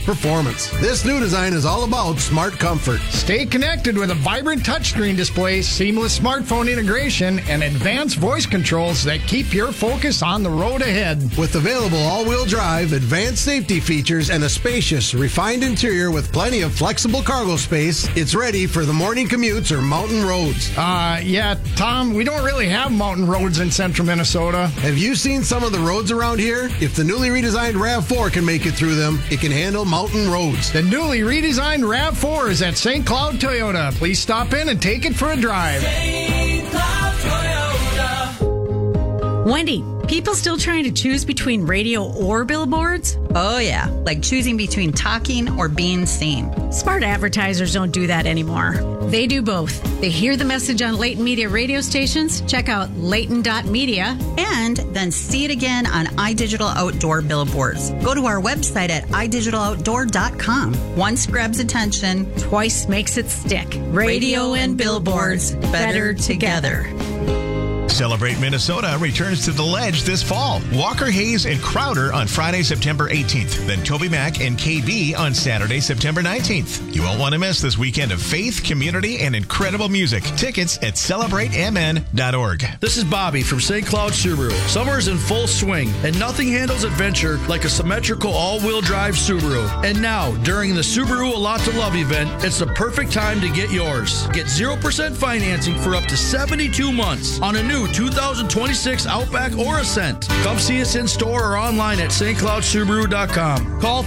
performance. This new design is all about smart comfort. Stay connected with a vibrant touchscreen display, seamless smartphone integration, and advanced voice controls that keep your focus on the road ahead. With available all-wheel drive, advanced safety features, and a spacious, refined interior with plenty of flexible cargo space, it's ready for the morning commutes or mountain roads. Yeah, Tom, we don't really have mountain roads in central Minnesota. Have you seen some of the roads around here? If the newly redesigned RAV4 can make it through them, it can handle mountain roads. The newly redesigned RAV4 is at St. Cloud Toyota. Please stop in and take it for a drive. St. Cloud Toyota. Wendy, people still trying to choose between radio or billboards? Oh, yeah, like choosing between talking or being seen. Smart advertisers don't do that anymore. They do both. They hear the message on Leighton Media radio stations, check out Leighton.media, and then see it again on iDigital Outdoor billboards. Go to our website at idigitaloutdoor.com. Once grabs attention, twice makes it stick. Radio and billboards, better together. Celebrate Minnesota returns to the Ledge this fall. Walker Hayes and Crowder on Friday, September 18th. Then Toby Mac and KB on Saturday, September 19th. You won't want to miss this weekend of faith, community, and incredible music. Tickets at CelebrateMN.org. This is Bobby from St. Cloud Subaru. Summer is in full swing, and nothing handles adventure like a symmetrical all-wheel drive Subaru. And now, during the Subaru A Lot to Love event, it's the perfect time to get yours. Get 0% financing for up to 72 months on a new 2026 Outback or Ascent. Come see us in store or online at stcloudsubaru.com. Call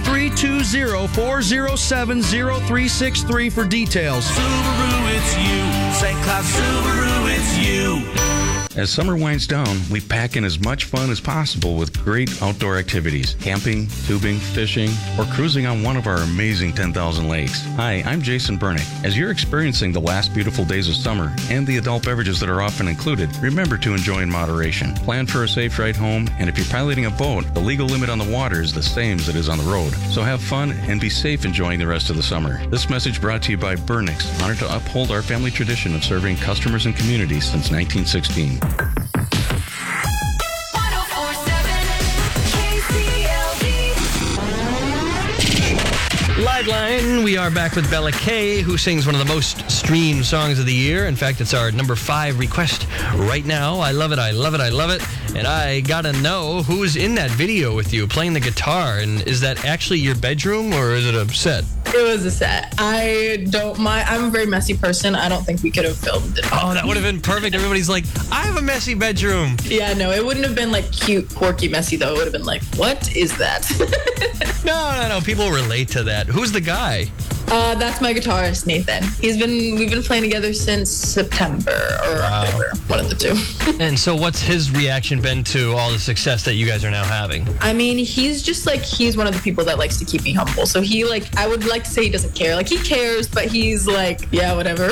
320-407-0363 for details. Subaru, it's you. St. Cloud Subaru, it's you. As summer winds down, we pack in as much fun as possible with great outdoor activities, camping, tubing, fishing, or cruising on one of our amazing 10,000 lakes. Hi, I'm Jason Bernick. As you're experiencing the last beautiful days of summer and the adult beverages that are often included, remember to enjoy in moderation. Plan for a safe ride home, and if you're piloting a boat, the legal limit on the water is the same as it is on the road. So have fun and be safe enjoying the rest of the summer. This message brought to you by Bernick's, honored to uphold our family tradition of serving customers and communities since 1916. 104.7 Live Line, we are back with Bella Kay, who sings one of the most streamed songs of the year. In fact, it's our number 5 request right now. I love it, I love it, I love it. And I gotta know who's in that video with you playing the guitar. And is that actually your bedroom or is it a set? It was a set. I don't mind. I'm a very messy person. I don't think we could have filmed it. Oh, that would have been perfect. Everybody's like, I have a messy bedroom. Yeah, no, it wouldn't have been like cute, quirky, messy though. It would have been like, what is that? No. People relate to that. Who's the guy? That's my guitarist, Nathan. We've been playing together since September or October, one of the two. And so what's his reaction been to all the success that you guys are now having? I mean, he's just like, he's one of the people that likes to keep me humble. So he I would like to say he doesn't care. Like he cares, but he's like, yeah, whatever.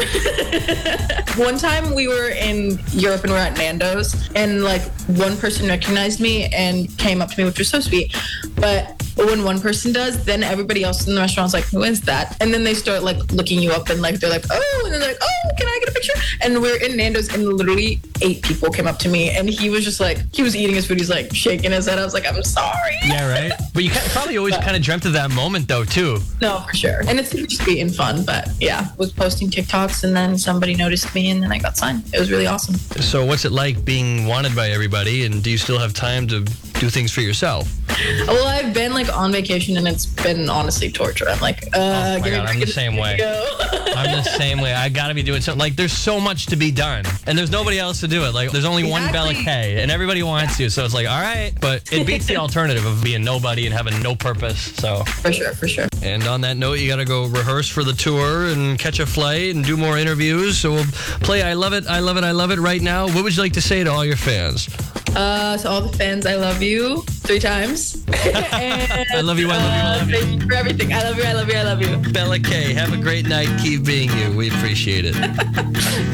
One time we were in Europe and we're at Nando's and like one person recognized me and came up to me, which was so sweet. But when one person does, then everybody else in the restaurant's like, who is that? And then they start like looking you up and like they're like, oh, and then they're like, oh, can I get a picture? And we're in Nando's and literally 8 people came up to me and he was just like, he was eating his food, he's like shaking his head. I was like, I'm sorry. Yeah, right. But you probably always kind of dreamt of that moment though too. No, for sure. And it's super sweet and fun, but yeah, was posting TikToks and then somebody noticed me and then I got signed. It was really awesome. So what's it like being wanted by everybody, and do you still have time to do things for yourself? Well, I've been like on vacation and it's been honestly torture. I'm like, oh my God, I'm the same way. I'm the same way. I gotta be doing something. Like there's so much to be done and there's nobody else to do it. Like there's only one Bella Kay and everybody wants you. So it's like, all right, but it beats the alternative of being nobody and having no purpose. So for sure. And on that note, you gotta go rehearse for the tour and catch a flight and do more interviews. So we'll play I Love It, I Love It, I Love It right now. What would you like to say to all your fans? To all the fans, I love you 3 times. And, I love you, I love you, I love you. Thank you for everything. I love you, I love you, I love you. Bella Kay, have a great night. Keep being you. We appreciate it.